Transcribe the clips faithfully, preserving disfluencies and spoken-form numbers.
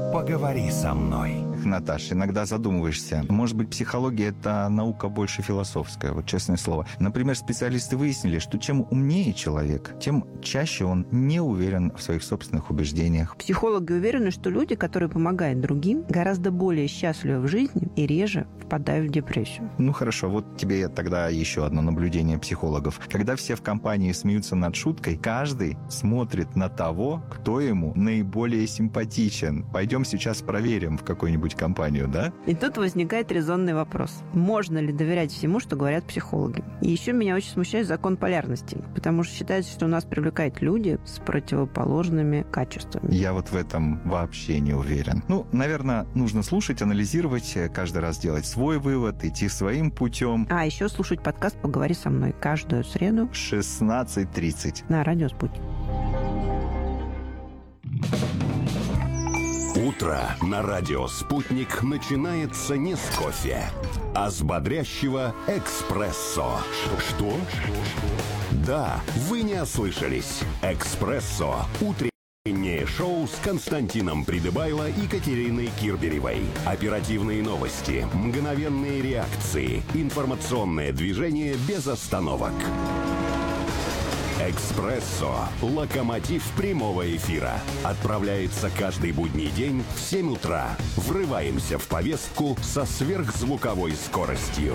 Поговори со мной. Наташ, иногда задумываешься. Может быть, психология – это наука больше философская, вот честное слово. Например, специалисты выяснили, что чем умнее человек, тем чаще он не уверен в своих собственных убеждениях. Психологи уверены, что люди, которые помогают другим, гораздо более счастливы в жизни и реже впадают в депрессию. Ну хорошо, вот тебе тогда еще одно наблюдение психологов. Когда все в компании смеются над шуткой, каждый смотрит на того, кто ему наиболее симпатичен. Пойдем сейчас проверим в какую-нибудь компанию, да? И тут возникает резонный вопрос. Можно ли доверять всему, что говорят психологи? И еще меня очень смущает закон полярности, потому что считается, что нас привлекают люди с противоположными качествами. Я вот в этом вообще не уверен. Ну, наверное, нужно слушать, анализировать, каждый раз делать свой вывод, идти своим путем. А еще слушать подкаст «Поговори со мной» каждую среду в шестнадцать тридцать на радио «Спутник». Утро на радио «Спутник» начинается не с кофе, а с бодрящего эспрессо. Что? Да, вы не ослышались. «Эспрессо» – утреннее шоу с Константином Придыбайло и Катериной Кирберевой. Оперативные новости, мгновенные реакции, информационное движение без остановок. «Экспрессо» – локомотив прямого эфира. Отправляется каждый будний день в семь утра. Врываемся в повестку со сверхзвуковой скоростью.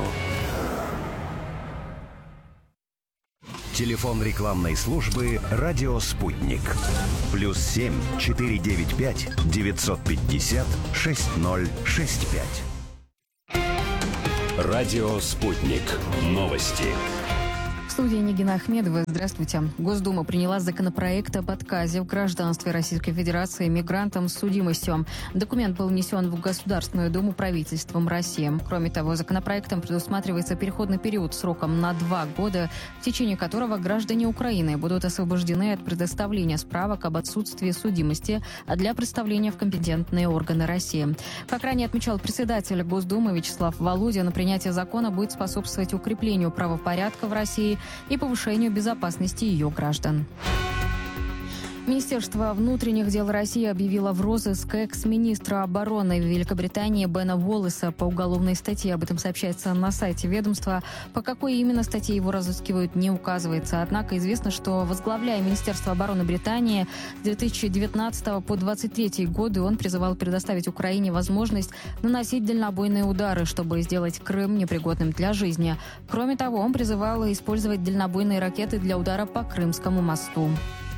Телефон рекламной службы «Радио Спутник». Плюс семь четыре девять пять девятьсот пятьдесят шесть ноль шесть пять. Радио «Спутник». Новости. В студии Нигина Ахмедова. Здравствуйте. Госдума приняла законопроект об отказе в гражданстве Российской Федерации мигрантам с судимостью. Документ был внесен в Государственную Думу правительством России. Кроме того, законопроектом предусматривается переходный период сроком на два года, в течение которого граждане Украины будут освобождены от предоставления справок об отсутствии судимости для представления в компетентные органы России. Как ранее отмечал председатель Госдумы Вячеслав Володин, принятие закона будет способствовать укреплению правопорядка в России и повышению безопасности ее граждан. Министерство внутренних дел России объявило в розыск экс-министра обороны Великобритании Бена Уоллеса по уголовной статье. Об этом сообщается на сайте ведомства. По какой именно статье его разыскивают, не указывается. Однако известно, что, возглавляя Министерство обороны Британии с две тысячи девятнадцатого по двадцать третий годы, он призывал предоставить Украине возможность наносить дальнобойные удары, чтобы сделать Крым непригодным для жизни. Кроме того, он призывал использовать дальнобойные ракеты для удара по Крымскому мосту.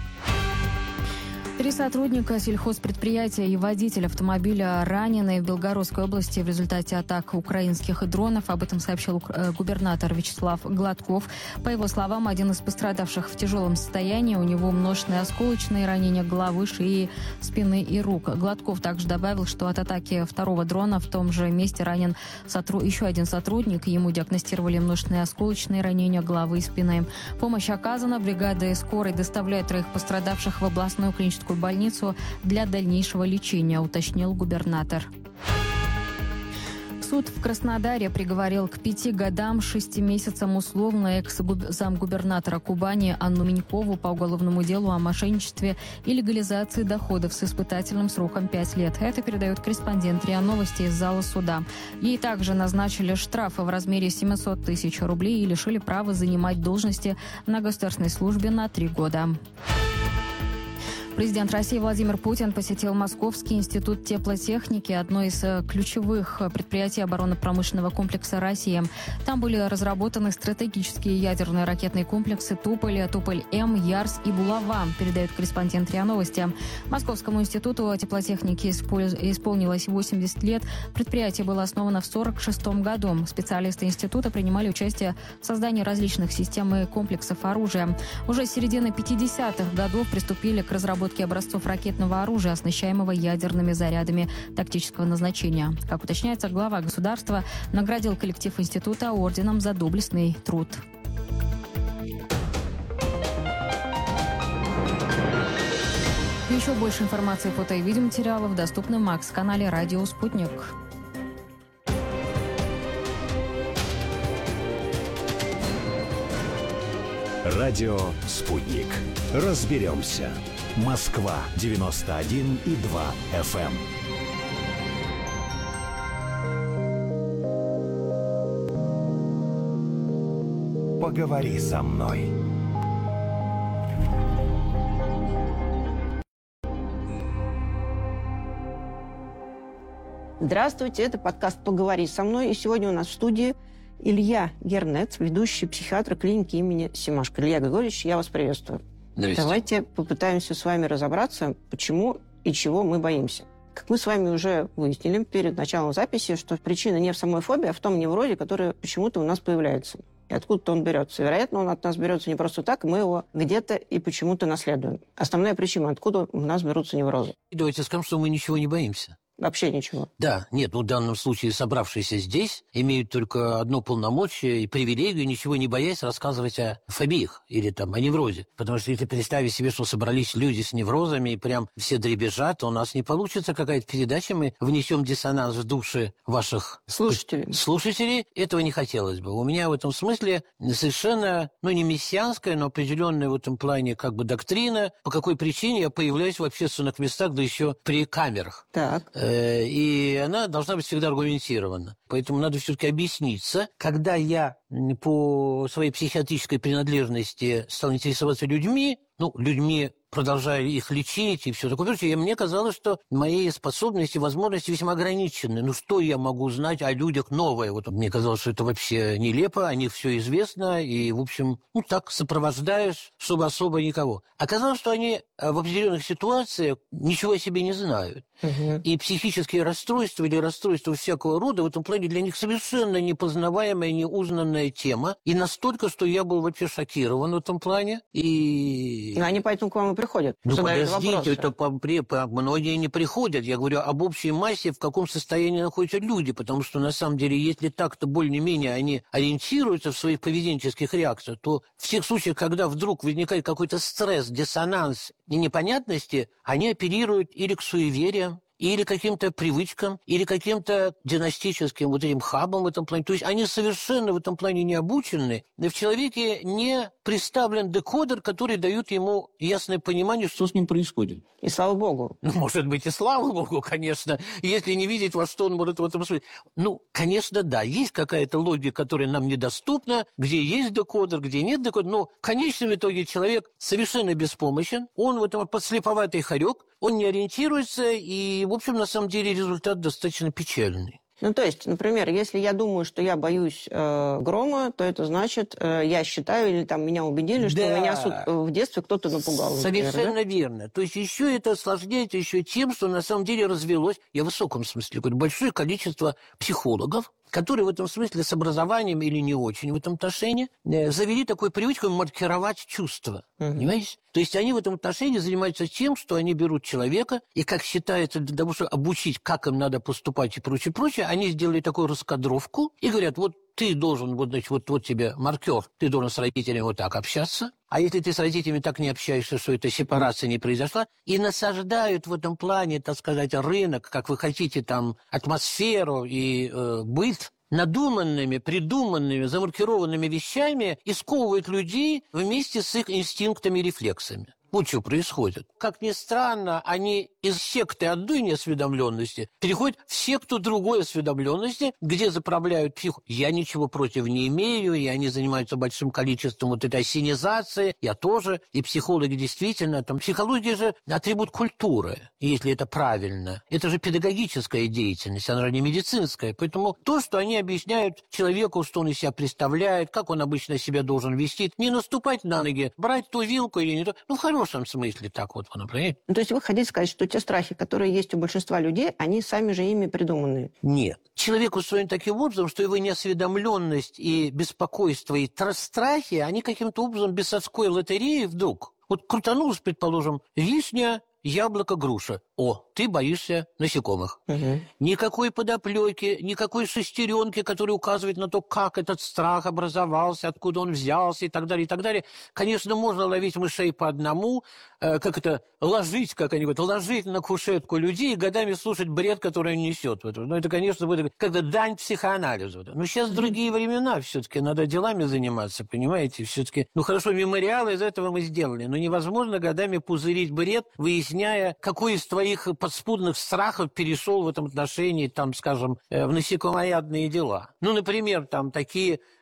Три сотрудника сельхозпредприятия и водитель автомобиля ранены в Белгородской области в результате атак украинских дронов. Об этом сообщил губернатор Вячеслав Гладков. По его словам, один из пострадавших в тяжелом состоянии. У него множественные осколочные ранения головы, шеи, спины и рук. Гладков также добавил, что от атаки второго дрона в том же месте ранен сотру... еще один сотрудник. Ему диагностировали множественные осколочные ранения головы и спины. Помощь оказана. Бригады скорой доставляют троих пострадавших в областную клиническую больницу для дальнейшего лечения, уточнил губернатор. Суд в Краснодаре приговорил к пяти годам, шести месяцам условно экс-замгубернатора Кубани Анну Минькову по уголовному делу о мошенничестве и легализации доходов с испытательным сроком пять лет. Это передает корреспондент РИА Новости из зала суда. Ей также назначили штрафы в размере семьсот тысяч рублей и лишили права занимать должности на государственной службе на три года. Президент России Владимир Путин посетил Московский институт теплотехники, одно из ключевых предприятий оборонно-промышленного комплекса России. Там были разработаны стратегические ядерные ракетные комплексы Туполь, Туполь-М, Ярс и Булава, передает корреспондент РИА Новости. Московскому институту теплотехники исполнилось восемьдесят лет. Предприятие было основано в сорок шестом году. Специалисты института принимали участие в создании различных систем и комплексов оружия. Уже с середины пятидесятых годов приступили к разработке образцов ракетного оружия, оснащаемого ядерными зарядами тактического назначения. Как уточняется, глава государства наградил коллектив института орденом за доблестный труд. Еще больше информации, фото и видеоматериалов доступны в Макс-канале «Радио Спутник». Радио «Спутник». Разберемся. Москва девяносто один и два эф эм. поговори со мной. Здравствуйте, это подкаст «Поговори со мной». И сегодня у нас в студии Илья Гернец, ведущий психиатр клиники имени Семашко. Илья Григорьевич, я вас приветствую. Давайте попытаемся с вами разобраться, почему и чего мы боимся. Как мы с вами уже выяснили перед началом записи, что причина не в самой фобии, а в том неврозе, который почему-то у нас появляется. И откуда-то он берется. Вероятно, он от нас берется не просто так, мы его где-то и почему-то наследуем. Основная причина, откуда у нас берутся неврозы. Давайте скажем, что мы ничего не боимся. Вообще ничего. Да, нет, ну в данном случае собравшиеся здесь имеют только одно полномочие и привилегию, ничего не боясь, рассказывать о фобиях или там о неврозе. Потому что если представить себе, что собрались люди с неврозами и прям все дребезжат, то у нас не получится какая-то передача, мы внесем диссонанс в души ваших слушателей. слушателей. Этого не хотелось бы. У меня в этом смысле совершенно, ну не мессианская, но определенная в этом плане как бы доктрина, по какой причине я появляюсь в общественных местах, да еще при камерах. Так. И она должна быть всегда аргументирована. Поэтому надо все-таки объясниться. Когда я по своей психиатрической принадлежности стал интересоваться людьми, ну, людьми, продолжая их лечить и все такое прочее, мне казалось, что мои способности, возможности весьма ограничены. Ну, что я могу знать о людях новое? Вот мне казалось, что это вообще нелепо, о них все известно, и, в общем, ну, так сопровождаешь, чтобы особо никого. Оказалось, что они в определенных ситуациях ничего о себе не знают. Угу. И психические расстройства или расстройства всякого рода в этом плане для них совершенно непознаваемая, неузнанная тема. И настолько, что я был вообще шокирован в этом плане. И... Но они поэтому к вам и приходят. Ну, подождите, это по, по, многие не приходят. Я говорю об общей массе, в каком состоянии находятся люди. Потому что, на самом деле, если так-то более-менее они ориентируются в своих поведенческих реакциях, то в тех случаях, когда вдруг возникает какой-то стресс, диссонанс и непонятности, они апеллируют или к суевериям, или каким-то привычкам, или каким-то династическим вот этим хабам в этом плане. То есть они совершенно в этом плане не обучены. В человеке не представлен декодер, который дает ему ясное понимание, что с ним происходит. И слава богу. Ну, может быть, и слава богу, конечно, если не видеть, во что он может в этом смысле. Ну, конечно, да, есть какая-то логика, которая нам недоступна, где есть декодер, где нет декодера. Но в конечном итоге человек совершенно беспомощен, он в этом подслеповатый хорек, он не ориентируется, и, в общем, на самом деле результат достаточно печальный. Ну, то есть, например, если я думаю, что я боюсь э, грома, то это значит, э, я считаю, или там меня убедили, что да. меня суд, э, в детстве кто-то напугал. Совершенно например, да? верно. То есть еще это осложняется еще тем, что на самом деле развелось, я в высоком смысле говорю, большое количество психологов, которые в этом смысле с образованием или не очень в этом отношении э, завели такую привычку маркировать чувства. Угу. Понимаете? То есть они в этом отношении занимаются тем, что они берут человека, и, как считается, для того, чтобы обучить, как им надо поступать и прочее, прочее, они сделали такую раскадровку и говорят, вот ты должен, вот, значит, вот, вот тебе маркер, ты должен с родителями вот так общаться, а если ты с родителями так не общаешься, что эта сепарация не произошла, и насаждают в этом плане, так сказать, рынок, как вы хотите, там, атмосферу и э, быт, надуманными, придуманными, замаркированными вещами и сковывают людей вместе с их инстинктами и рефлексами. Вот что происходит. Как ни странно, они из секты одной неосведомленности переходят в секту другой осведомленности, где заправляют психу. Я ничего против не имею, и они занимаются большим количеством вот этой осенизации. Я тоже. И психологи действительно. Там, психология же атрибут культуры, если это правильно. Это же педагогическая деятельность, она же не медицинская. Поэтому то, что они объясняют человеку, что он из себя представляет, как он обычно себя должен вести, не наступать на ноги, брать ту вилку или не то. Ну, в хорошем смысле так вот, например. Ну, то есть вы хотите сказать, что те страхи, которые есть у большинства людей, они сами же ими придуманы? Нет. Человек устроен таким образом, что его неосведомленность и беспокойство, и страхи, они каким-то образом без соцкой лотереи вдруг. Вот крутанулась, предположим, вишня, яблоко, груша. О, ты боишься насекомых. Угу. Никакой подоплеки, никакой шестеренки, которая указывает на то, как этот страх образовался, откуда он взялся и так далее, и так далее. Конечно, можно ловить мышей по одному, э, как это, ложить, как они говорят, ложить на кушетку людей и годами слушать бред, который он несет. Но это, конечно, будет как-то дань психоанализу. Но сейчас другие времена все-таки, надо делами заниматься, понимаете? Все-таки, ну хорошо, мемориалы из этого мы сделали, но невозможно годами пузырить бред, выясняя, какой из твоих подспудных страхов перешел в этом отношении, там, скажем, в насекомоядные дела. Ну, например, там такие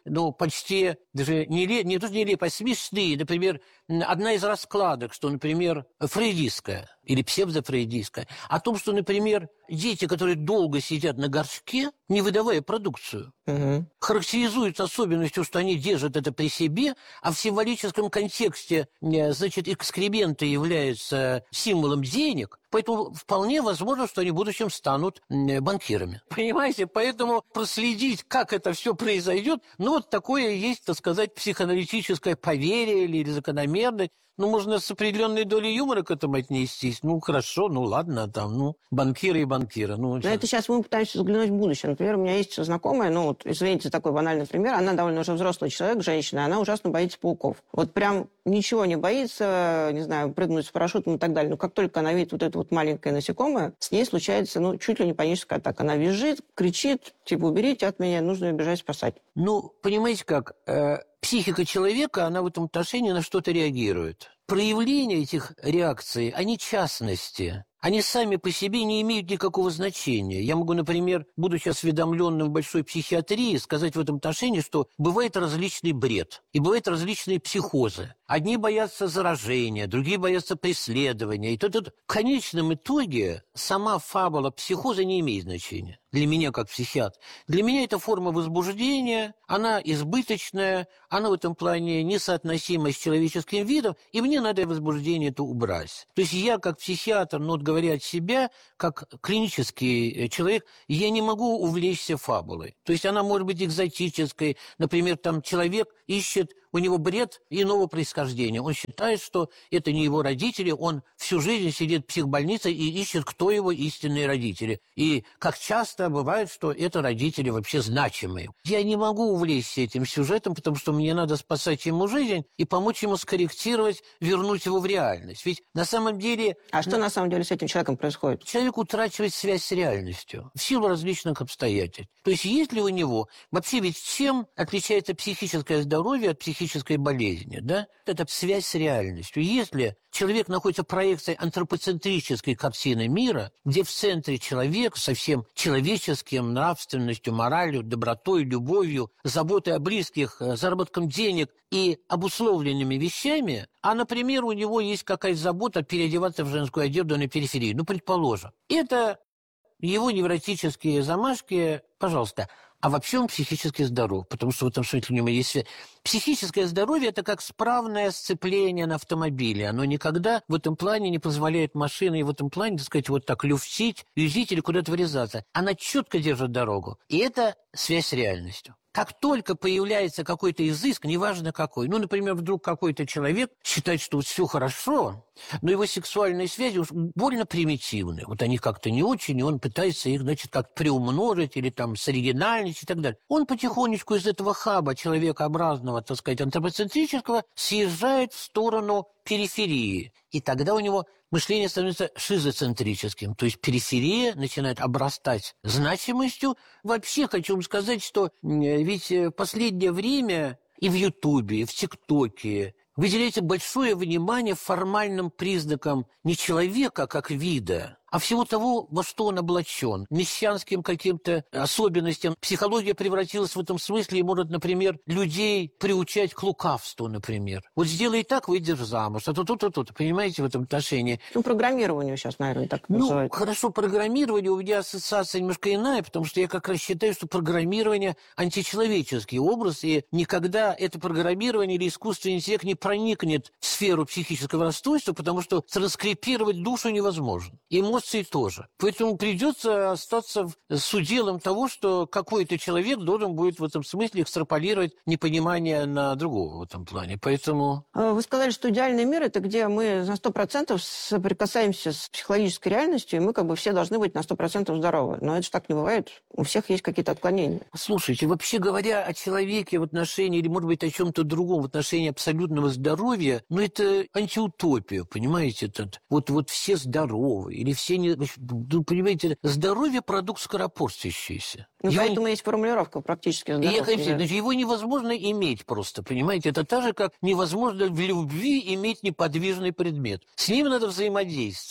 ну, почти даже не, ле, не то, что нелепо, а смешные. Например, одна из раскладок, что, например, фрейдистская или псевдофрейдистская, о том, что, например, дети, которые долго сидят на горшке, не выдавая продукцию, угу. характеризуются особенностью, что они держат это при себе, а в символическом контексте, значит, экскременты являются символом денег, поэтому вполне возможно, что они в будущем станут банкирами. Понимаете? Поэтому проследить, как это все произойдет, ну, вот такое есть, так сказать, психоаналитическое поверие или закономерность. Ну, можно с определенной долей юмора к этому отнестись. Ну, хорошо, ну, ладно, там, ну, банкиры и банкиры. Ну, Но это сейчас мы пытаемся взглянуть в будущее. Например, у меня есть знакомая, ну, вот, извините за такой банальный пример, она довольно уже взрослый человек, женщина, она ужасно боится пауков. Вот прям ничего не боится, не знаю, прыгнуть с парашютом и так далее. Но как только она видит вот это вот маленькое насекомое, с ней случается, ну, чуть ли не паническая атака. Она визжит, кричит, типа, уберите от меня, нужно бежать спасать. Ну, понимаете как, э, психика человека, она в этом отношении на что-то реагирует. Проявления этих реакций, они частности. Они сами по себе не имеют никакого значения. Я могу, например, будучи осведомленным в большой психиатрии, сказать в этом отношении, что бывает различный бред и бывают различные психозы. Одни боятся заражения, другие боятся преследования. И тут, тут в конечном итоге сама фабула психоза не имеет значения. Для меня, как психиатр. Для меня это форма возбуждения, она избыточная, она в этом плане несоотносима с человеческим видом, и мне надо возбуждение это убрать. То есть я, как психиатр, ну, вот говоря от себя, как клинический человек, я не могу увлечься фабулой. То есть она может быть экзотической. Например, там человек ищет, у него бред иного происхождения. Он считает, что это не его родители, он всю жизнь сидит в психбольнице и ищет, кто его истинные родители. И как часто бывает, что это родители вообще значимые. Я не могу увлечься этим сюжетом, потому что мне надо спасать ему жизнь и помочь ему скорректировать, вернуть его в реальность. Ведь на самом деле... А что на самом деле с этим человеком происходит? Человек утрачивает связь с реальностью в силу различных обстоятельств. То есть есть ли у него... Вообще ведь чем отличается психическое здоровье от психической болезни? Да? Это связь с реальностью. Если человек находится в проекции антропоцентрической картины мира, где в центре человек со всем человеческим, нравственностью, моралью, добротой, любовью, заботой о близких, заработком денег и обусловленными вещами, а, например, у него есть какая-то забота переодеваться в женскую одежду на периферии, ну, предположим. Это его невротические замашки, пожалуйста. А вообще он психически здоров, потому что в этом смысле у него есть связь. Психическое здоровье – это как справное сцепление на автомобиле. Оно никогда в этом плане не позволяет машине в этом плане, так сказать, вот так люфтить, юзить или куда-то врезаться. Она четко держит дорогу. И это связь с реальностью. Как только появляется какой-то изыск, неважно какой, ну, например, вдруг какой-то человек считает, что вот все хорошо, но его сексуальные связи уж больно примитивны. Вот они как-то не очень, и он пытается их, значит, как-то приумножить или там соригинальничать и так далее. Он потихонечку из этого хаба человекообразного, так сказать, антропоцентрического съезжает в сторону периферии. И тогда у него мышление становится шизоцентрическим. То есть периферия начинает обрастать значимостью. Вообще хочу вам сказать, что ведь в последнее время и в Ютубе, и в ТикТоке выделяется большое внимание формальным признакам не человека как вида, а всего того, во что он облачен, мещанским каким-то особенностям. Психология превратилась в этом смысле и может, например, людей приучать к лукавству, например. Вот сделай так, выйдешь замуж, а то-то-то-то, понимаете, в этом отношении. Ну, программированию сейчас, наверное, так ну, называют. Ну, хорошо, программирование, у меня ассоциация немножко иная, потому что я как раз считаю, что программирование античеловеческий образ, и никогда это программирование или искусственный интеллект не проникнет в сферу психического расстройства, потому что транскрипировать душу невозможно. Эмоции тоже. Поэтому придется остаться с уделом того, что какой-то человек должен будет в этом смысле экстраполировать непонимание на другого в этом плане. Поэтому... Вы сказали, что идеальный мир – это где мы на сто процентов соприкасаемся с психологической реальностью, и мы как бы все должны быть на сто процентов здоровы. Но это же так не бывает. У всех есть какие-то отклонения. Слушайте, вообще говоря о человеке в отношении, или, может быть, о чем-то другом в отношении абсолютного здоровья, ну, это антиутопия, понимаете? Этот, вот, вот все здоровы, или все не... Ну, понимаете, здоровье – продукт скоропортящийся. Ну, его... поэтому есть формулировка практически здоровья. Я, конечно, значит, его невозможно иметь просто, понимаете? Это так же, как невозможно в любви иметь неподвижный предмет. С ним надо взаимодействовать.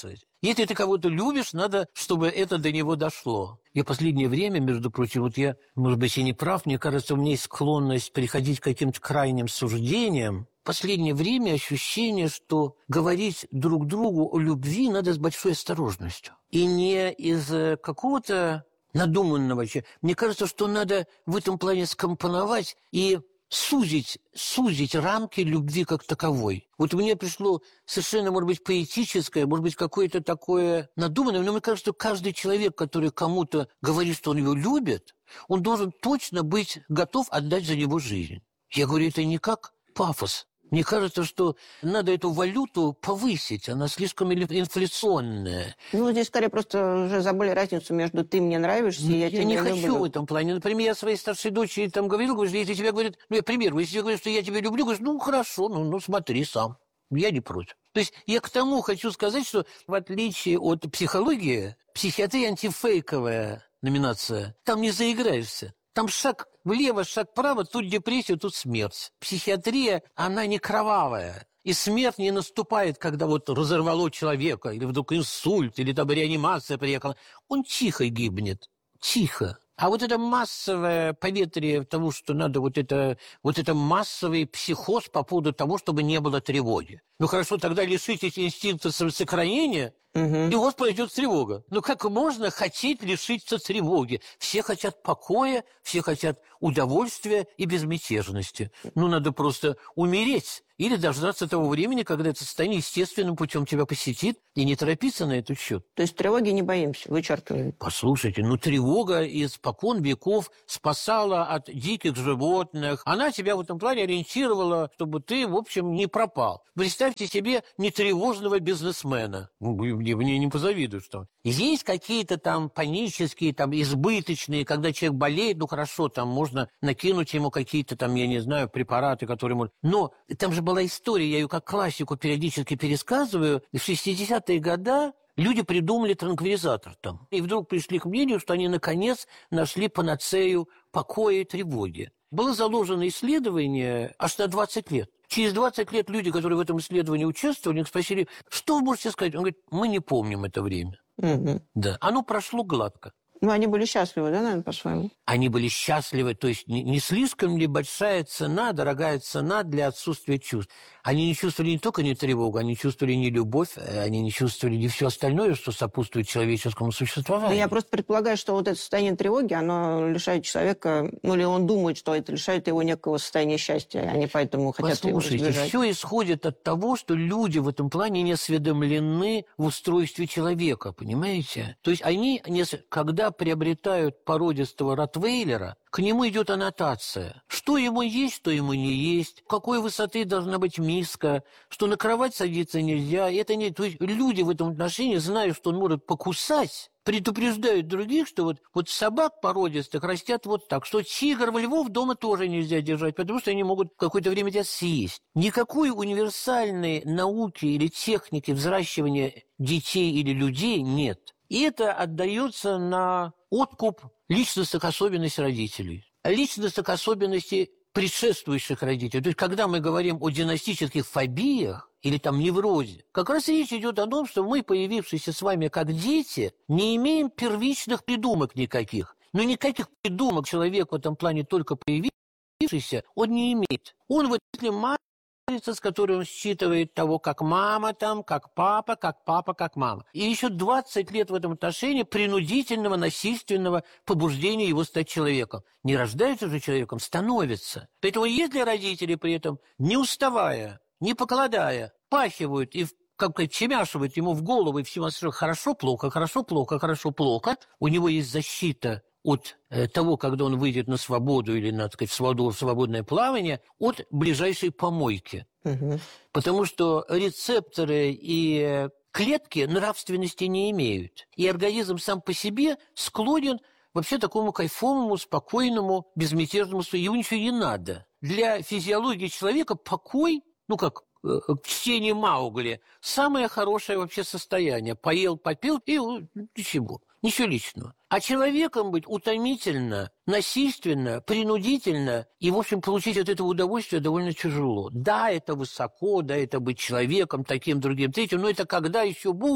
Если ты кого-то любишь, надо, чтобы это до него дошло. И в последнее время, между прочим, вот я, может быть, и не прав, мне кажется, у меня есть склонность переходить к каким-то крайним суждениям. В последнее время ощущение, что говорить друг другу о любви надо с большой осторожностью. И не из какого-то надуманного. Мне кажется, что надо в этом плане скомпоновать и сузить, сузить рамки любви как таковой. Вот мне пришло совершенно, может быть, поэтическое, может быть, какое-то такое надуманное, но мне кажется, что каждый человек, который кому-то говорит, что он его любит, он должен точно быть готов отдать за него жизнь. Я говорю, это не как пафос. Мне кажется, что надо эту валюту повысить, она слишком инфляционная. Ну, здесь скорее просто уже забыли разницу между «ты мне нравишься» и «я, я тебя не люблю». хочу в этом плане. Например, я своей старшей дочери там говорил, говорю, если тебе говорят, ну, я пример, если тебе говорят, что я тебя люблю, говорю, ну, хорошо, ну, ну, смотри сам, я не против. То есть я к тому хочу сказать, что в отличие от психологии, психиатрия антифейковая номинация, там не заиграешься. Там шаг влево, шаг вправо, тут депрессия, тут смерть. Психиатрия, она не кровавая. И смерть не наступает, когда вот разорвало человека, или вдруг инсульт, или там реанимация приехала. Он тихо гибнет, тихо. А вот это массовое поветрие того, что надо, вот это, вот это массовый психоз по поводу того, чтобы не было тревоги. Ну хорошо, тогда лишитесь инстинкта сохранения, угу. И у вас пойдет тревога. Ну как можно хотеть лишиться тревоги? Все хотят покоя, все хотят удовольствия и безмятежности. Ну надо просто умереть. Или дождаться того времени, когда это состояние естественным путем тебя посетит, и не торопиться на этот счет. То есть тревоги не боимся, вычеркиваем. Послушайте, ну тревога испокон веков спасала от диких животных. Она тебя в этом плане ориентировала, чтобы ты, в общем, не пропал. Представьте себе нетревожного бизнесмена. Мне, мне не позавидуешь там. Есть какие-то там панические, там избыточные, когда человек болеет, ну хорошо, там можно накинуть ему какие-то там, я не знаю, препараты, которые можно... Но там же была история, я ее как классику периодически пересказываю. В шестидесятые годы люди придумали транквилизатор там. И вдруг пришли к мнению, что они наконец нашли панацею покоя и тревоги. Было заложено исследование аж на двадцать лет. Через двадцать лет люди, которые в этом исследовании участвовали, их спросили, что вы можете сказать? Он говорит, мы не помним это время. Угу. Да, оно прошло гладко. Ну, они были счастливы, да, наверное, по-своему? Они были счастливы, то есть не, не слишком ли большая цена, дорогая цена для отсутствия чувств. Они не чувствовали не только не тревогу, они чувствовали не любовь, они не чувствовали не все остальное, что сопутствует человеческому существованию. Ну, я просто предполагаю, что вот это состояние тревоги, оно лишает человека, ну, или он думает, что это лишает его некого состояния счастья, они поэтому хотят его избежать. Послушайте, все исходит от того, что люди в этом плане не осведомлены в устройстве человека, понимаете? То есть они, не, когда приобретают породистого ротвейлера, к нему идет аннотация. Что ему есть, что ему не есть, какой высоты должна быть миска, что на кровать садиться нельзя. Это не... То есть люди в этом отношении, зная, что он может покусать, предупреждают других, что вот, вот собак породистых растят вот так, что тигров, львов дома тоже нельзя держать, потому что они могут какое-то время тебя съесть. Никакой универсальной науки или техники взращивания детей или людей нет. И это отдается на откуп личностных особенностей родителей, личностных особенностей предшествующих родителей. То есть, когда мы говорим о династических фобиях или там неврозе, как раз речь идет о том, что мы, появившиеся с вами как дети, не имеем первичных придумок никаких. Но никаких придумок человек в этом плане только появившийся, он не имеет. Он вот если мать, с которой он считывает того, как мама там, как папа, как папа, как мама. И еще двадцать лет в этом отношении принудительного, насильственного побуждения его стать человеком. Не рождается же человеком, становится. Поэтому если родители при этом, не уставая, не покладая, пахивают и как бы чемяшивают ему в голову и всем остальным хорошо, плохо, хорошо, плохо, хорошо, плохо, у него есть защита от э, того, когда он выйдет на свободу или на, так сказать, свободу, свободное плавание, от ближайшей помойки. Угу. Потому что рецепторы и клетки нравственности не имеют. И организм сам по себе склонен вообще такому кайфовому, спокойному, безмятежному состоянию. Ему ничего не надо. Для физиологии человека покой, ну как э, в чтении Маугли, самое хорошее вообще состояние. Поел, попил и ничего. Ничего личного. А человеком быть утомительно, насильственно, принудительно, и, в общем, получить от этого удовольствие довольно тяжело. Да, это высоко, да, это быть человеком, таким, другим, третьим, но это когда еще будет?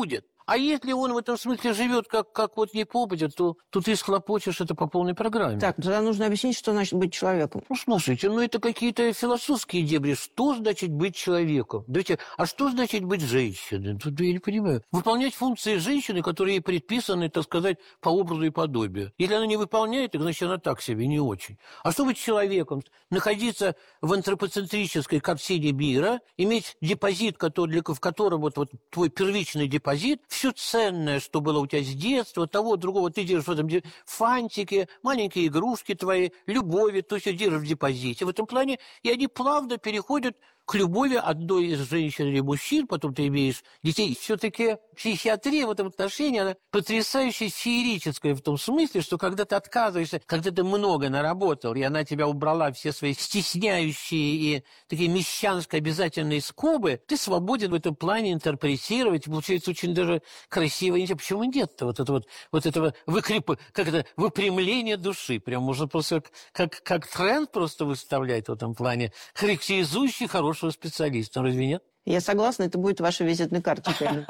А если он в этом смысле живет как, как вот не попадет, то, то ты схлопочешь это по полной программе. Так, тогда нужно объяснить, что значит быть человеком. Ну, слушайте, ну это какие-то философские дебри. Что значит быть человеком? Давайте, а что значит быть женщиной? Тут я не понимаю. Выполнять функции женщины, которые ей предписаны, так сказать, по образу и подобию. Если она не выполняет их, значит, она так себе, не очень. А что быть человеком? Находиться в антропоцентрической картине мира, иметь депозит, который, в котором вот, вот твой первичный депозит, все ценное, что было у тебя с детства, того, другого, ты держишь в этом фантике, маленькие игрушки твои, любови, то все держишь в депозите. В этом плане и они плавно переходят к любови одной из женщин или мужчин, потом ты имеешь детей. Все-таки психиатрия в этом отношении, она потрясающе феерическая в том смысле, что когда ты отказываешься, когда ты много наработал, и она тебя убрала все свои стесняющие и такие мещанские обязательные скобы, ты свободен в этом плане интерпретировать. Получается очень даже красиво. Не знаю, почему нет-то вот, это вот, вот этого выкрепа, как это, выпрямления души. Прям можно просто как, как, как тренд просто выставлять в этом плане, характеризующий хороший специалиста, разве нет? Я согласна, это будет ваша визитная карточка.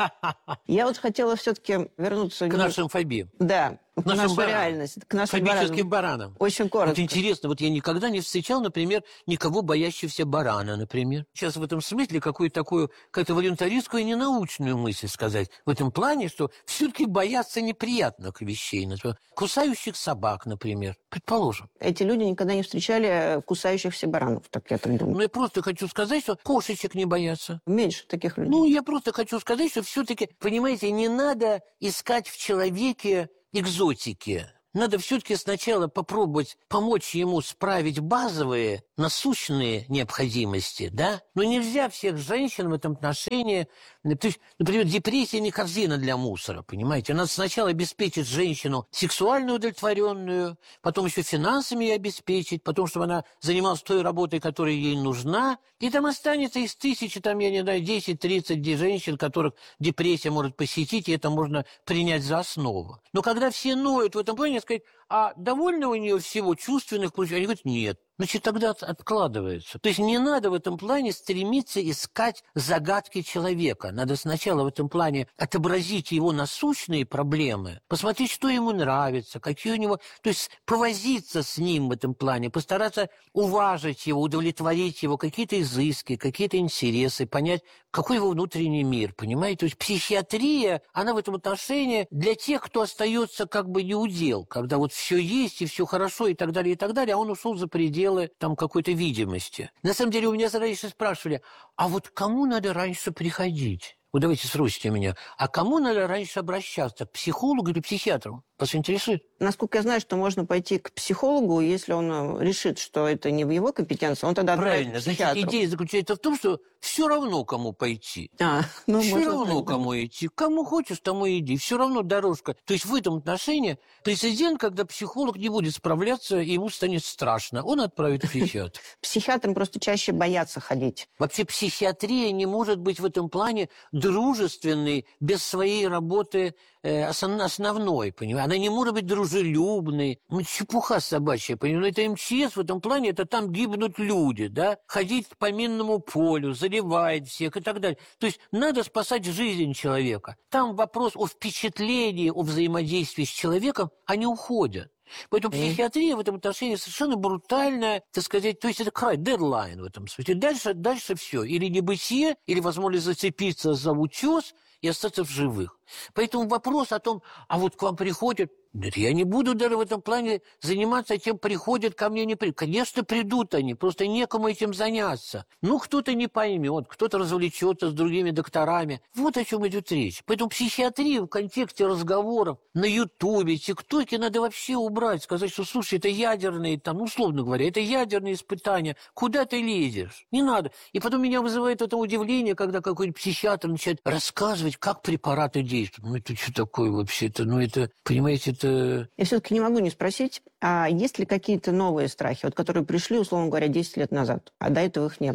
Я вот хотела все-таки вернуться... К нашим фобиям. Да, к к нашей баранам. реальности, к нашим фобическим баранам. баранам. Очень коротко. Вот интересно, вот я никогда не встречал, например, никого боящегося барана, например. Сейчас в этом смысле какую-то такую, какую-то волюнтаристскую и ненаучную мысль сказать. В этом плане, что все-таки бояться неприятных вещей. Например, кусающих собак, например. Предположим. Эти люди никогда не встречали кусающихся баранов, так я так думаю. Ну, я просто хочу сказать, что кошечек не боятся. Меньше таких людей. Ну, я просто хочу сказать, что все-таки, понимаете, не надо искать в человеке экзотики. Надо все-таки сначала попробовать помочь ему справить базовые, насущные необходимости, да? Но нельзя всех женщин в этом отношении... То есть, например, депрессия не корзина для мусора, понимаете? Надо сначала обеспечить женщину сексуально удовлетворенную, потом еще финансами ее обеспечить, потом, чтобы она занималась той работой, которая ей нужна, и там останется из тысячи, там, я не знаю, десять-тридцать женщин, которых депрессия может посетить, и это можно принять за основу. Но когда все ноют в этом плане, сказать, а довольно у нее всего чувственных ключей? Они говорят, нет. Значит, тогда откладывается. То есть не надо в этом плане стремиться искать загадки человека. Надо сначала в этом плане отобразить его насущные проблемы, посмотреть, что ему нравится, какие у него... То есть повозиться с ним в этом плане, постараться уважить его, удовлетворить его, какие-то изыски, какие-то интересы, понять, какой его внутренний мир, понимаете? То есть психиатрия, она в этом отношении для тех, кто остается как бы неудел, когда вот все есть и все хорошо и так далее, и так далее, а он ушел за пределы там какой-то видимости. На самом деле у меня раньше спрашивали, а вот кому надо раньше приходить? Вот давайте спросите меня, а кому надо раньше обращаться, к психологу или психиатру? Вас интересует? Насколько я знаю, что можно пойти к психологу, если он решит, что это не в его компетенции, он тогда отправит к психиатру. Значит, идея заключается в том, что все равно кому пойти. А, ну, все равно так, кому да. идти. Кому хочешь, тому иди. Все равно дорожка. То есть в этом отношении прецедент, когда психолог не будет справляться, и ему станет страшно, он отправит к психиатру. Психиатрам просто чаще боятся ходить. Вообще психиатрия не может быть в этом плане дружественной без своей работы э, основной, понимаете? Она не может быть дружелюбной. Ну, чепуха собачья, понимаете? Это МЧС в этом плане, это там гибнут люди, да? Ходить по минному полю, заливать всех и так далее. То есть надо спасать жизнь человека. Там вопрос о впечатлении, о взаимодействии с человеком, они уходят. Поэтому психиатрия в этом отношении совершенно брутальная, так сказать, то есть это край, дедлайн в этом смысле. Дальше, дальше все. Или небытие, или возможность зацепиться за утес и остаться в живых. Поэтому вопрос о том, а вот к вам приходят, нет, я не буду даже в этом плане заниматься тем, приходят ко мне, не приходят. Конечно, придут они, просто некому этим заняться. Ну, кто-то не поймет, кто-то развлечется с другими докторами. Вот о чем идет речь. Поэтому психиатрию в контексте разговоров на Ютубе, ТикТоке надо вообще убрать, сказать, что, слушай, это ядерные, там, условно говоря, это ядерные испытания. Куда ты лезешь? Не надо. И потом меня вызывает это удивление, когда какой-нибудь психиатр начинает рассказывать, как препараты действуют. Ну, это что такое вообще-то? Ну, это, понимаете, это... Я все-таки не могу не спросить, а есть ли какие-то новые страхи, вот, которые пришли, условно говоря, десять лет назад, а до этого их не было?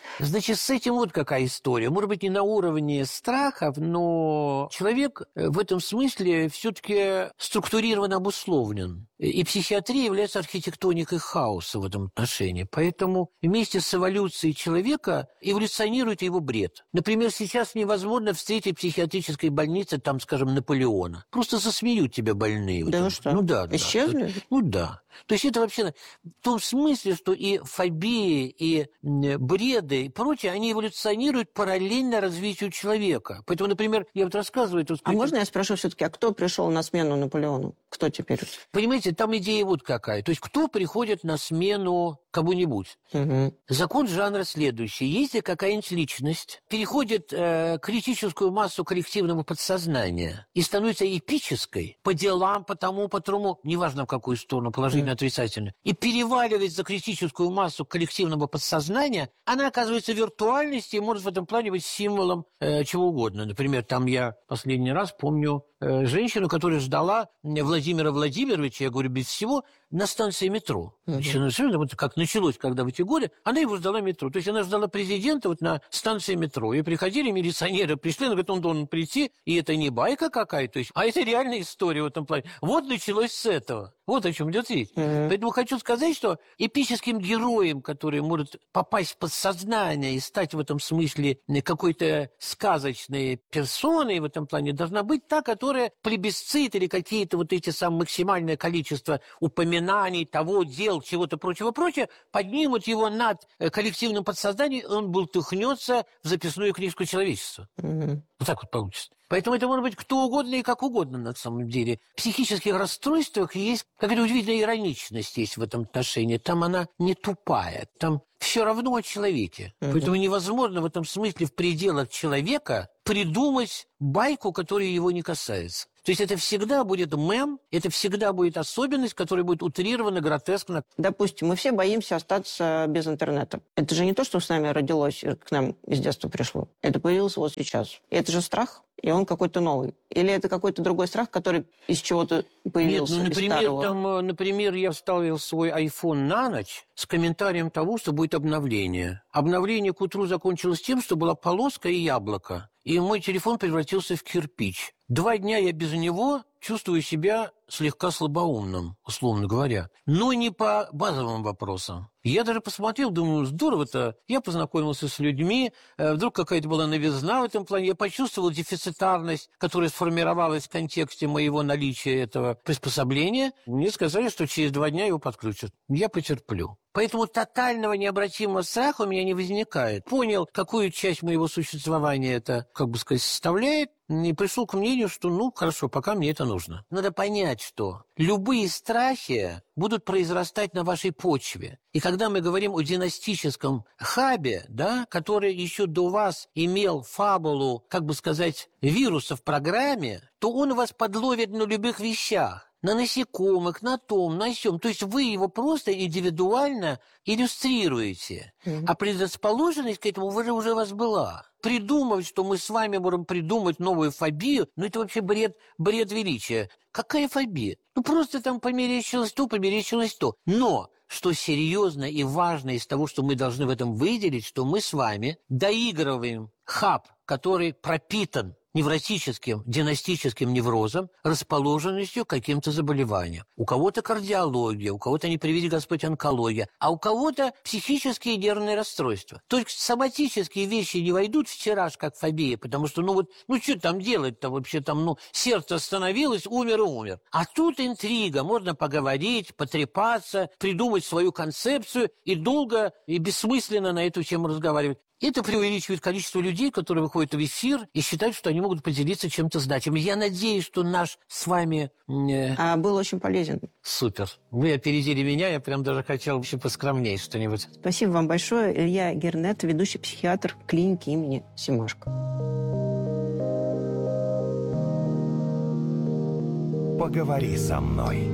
Значит, с этим вот какая история. Может быть, не на уровне страхов, но человек в этом смысле все-таки структурированно обусловлен. И психиатрия является архитектоникой хаоса в этом отношении. Поэтому вместе с эволюцией человека эволюционирует его бред. Например, сейчас невозможно встретить в психиатрической больнице, там, скажем, Наполеона. Просто засмеют тебя больные. Да вы что? Ну да. Исчезли? Да. Ну да. То есть это вообще в том смысле, что и фобии, и бреды, и прочее, они эволюционируют параллельно развитию человека. Поэтому, например, я вот рассказываю... А можно я спрошу все-таки, а кто пришел на смену Наполеону? Кто теперь? Понимаете, там идея вот какая. То есть кто приходит на смену кому-нибудь? Угу. Закон жанра следующий. Если какая-нибудь личность переходит э, критическую массу коллективного подсознания и становится эпической по делам, по тому, по тому, неважно в какую сторону, положительно, mm. отрицательно, и переваливает за критическую массу коллективного подсознания, она оказывается в виртуальности и может в этом плане быть символом э, чего угодно. Например, там я последний раз помню э, женщину, которая ждала Владимира Владимировича, я говорю, без всего, на станции метро. Mm-hmm. Еще, вот как началось, когда в эти годы, она его ждала метро. То есть она ждала президента вот на станции метро. И приходили милиционеры, пришли, она говорит, он должен прийти, и это не байка какая-то, а это реальная история в этом плане. Вот началось с этого. Вот о чем идет речь. Mm-hmm. Поэтому хочу сказать, что эпическим героем, который может попасть в подсознание и стать в этом смысле какой-то сказочной персоной в этом плане, должна быть та, которая плебисцит или какие-то вот эти самые максимальное количество упоминаний, того, дел, чего-то прочего-прочего, поднимут его над коллективным подсознанием, и он бултыхнется в записную книжку человечества. Mm-hmm. Вот так вот получится. Поэтому это может быть кто угодно и как угодно на самом деле. В психических расстройствах есть какая-то удивительная ироничность есть в этом отношении. Там она не тупая, там все равно о человеке. Uh-huh. Поэтому невозможно в этом смысле в пределах человека придумать байку, которая его не касается. То есть это всегда будет мем, это всегда будет особенность, которая будет утрирована, гротескна. Допустим, мы все боимся остаться без интернета. Это же не то, что с нами родилось, к нам из детства пришло. Это появилось вот сейчас. И это же страх, и он какой-то новый. Или это какой-то другой страх, который из чего-то появился? Нет, ну, например, из старого? там, например, я вставил свой iPhone на ночь с комментарием того, что будет обновление. Обновление к утру закончилось тем, что была полоска и яблоко. И мой телефон превратился в кирпич. Два дня я без него чувствую себя слегка слабоумным, условно говоря. Но не по базовым вопросам. Я даже посмотрел, думаю, здорово-то. Я познакомился с людьми, вдруг какая-то была новизна в этом плане. Я почувствовал дефицитарность, которая сформировалась в контексте моего наличия этого приспособления. Мне сказали, что через два дня его подключат. Я потерплю. Поэтому тотального необратимого страха у меня не возникает. Понял, какую часть моего существования это, как бы сказать, составляет, и пришел к мнению, что, ну, хорошо, пока мне это нужно. Надо понять, что любые страхи будут произрастать на вашей почве. И когда мы говорим о династическом хабе, да, который еще до вас имел фабулу, как бы сказать, вируса в программе, то он вас подловит на любых вещах. На насекомых, на том, на сём. То есть вы его просто индивидуально иллюстрируете. Mm-hmm. А предрасположенность к этому уже, уже у вас была. Придумывать, что мы с вами можем придумать новую фобию, ну это вообще бред, бред величия. Какая фобия? Ну просто там померещилось то, померещилось то. Но что серьезно и важно из того, что мы должны в этом выделить, что мы с вами доигрываем хаб, который пропитан невротическим, династическим неврозом, расположенностью к каким-то заболеваниям. У кого-то кардиология, у кого-то, не приведи Господь, онкология, а у кого-то психические нервные расстройства. То есть соматические вещи не войдут в тираж, как фобия, потому что, ну вот, ну что там делать-то вообще, там, ну, сердце остановилось, умер и умер. А тут интрига, можно поговорить, потрепаться, придумать свою концепцию и долго и бессмысленно на эту тему разговаривать. Это преувеличивает количество людей, которые выходят в эфир и считают, что они могут поделиться чем-то значимым. Я надеюсь, что наш с вами... Э... А был очень полезен. Супер. Вы опередили меня, я прям даже хотел еще поскромнее что-нибудь. Спасибо вам большое. Илья Гернет, ведущий психиатр клиники имени Семашко. Поговори со мной.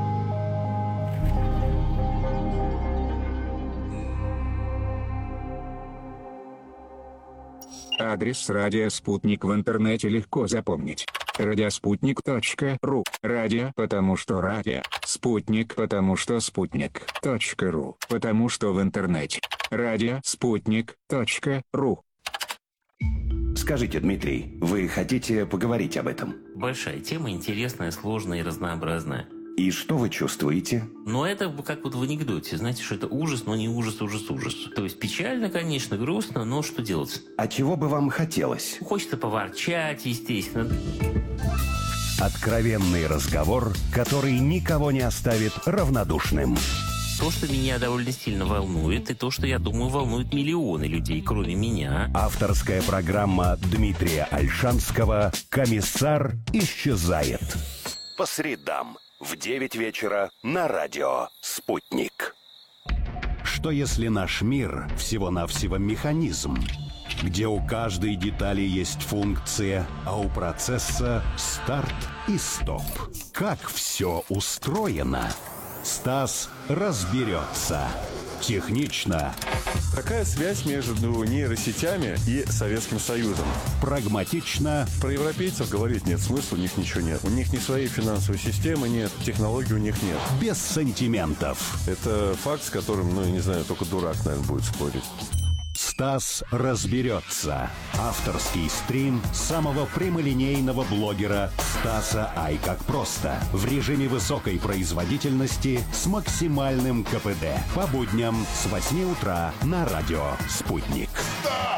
Адрес «Радио Спутник» в интернете легко запомнить. радиоспутник точка ру. Радио, потому что радио. Спутник, потому что спутник. .ру, потому что в интернете. Радио Спутник точка ру. Скажите, Дмитрий, вы хотите поговорить об этом? Большая тема, интересная, сложная и разнообразная. И что вы чувствуете? Но это как вот в анекдоте. Знаете, что это ужас, но не ужас, ужас, ужас. То есть печально, конечно, грустно, но что делать? А чего бы вам хотелось? Хочется поворчать, естественно. Откровенный разговор, который никого не оставит равнодушным. То, что меня довольно сильно волнует, и то, что, я думаю, волнует миллионы людей, кроме меня. Авторская программа Дмитрия Ольшанского «Комиссар исчезает». По средам в девять вечера на радио «Спутник». Что если наш мир всего-навсего механизм, где у каждой детали есть функция, а у процесса старт и стоп? Как все устроено? Стас разберется. Технично. Какая связь между нейросетями и Советским Союзом? Прагматично. Про европейцев говорить нет смысла, у них ничего нет. У них ни своей финансовой системы нет, технологий у них нет. Без сантиментов. Это факт, с которым, ну, я не знаю, только дурак, наверное, будет спорить. Стас разберется. Авторский стрим самого прямолинейного блогера Стаса Ай как просто. В режиме высокой производительности с максимальным ка пэ дэ. По будням с восьми утра на радио «Спутник». Стас!